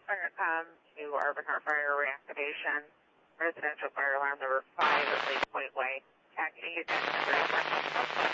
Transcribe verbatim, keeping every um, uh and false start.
Firecom to Arbor Heart Fire reactivation. Residential fire alarm number five at Lake Point Way. Taxi attention.